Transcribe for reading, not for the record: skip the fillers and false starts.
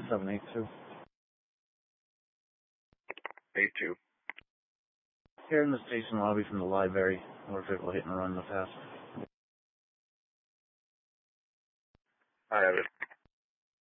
782. 82. Here in the station lobby from the library. Motor vehicle hit and run in the past. I have it.